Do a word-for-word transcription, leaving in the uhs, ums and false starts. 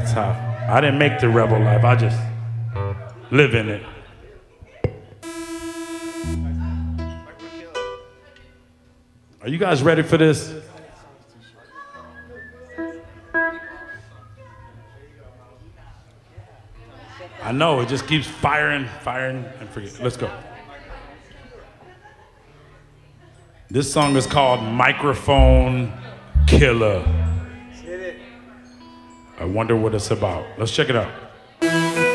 That's how. I didn't make the rebel life. I just live in it. Are you guys ready for this? I know, it just keeps firing, firing, and forget. Let's go. This song is called Microphone Killer. I wonder what it's about. Let's check it out.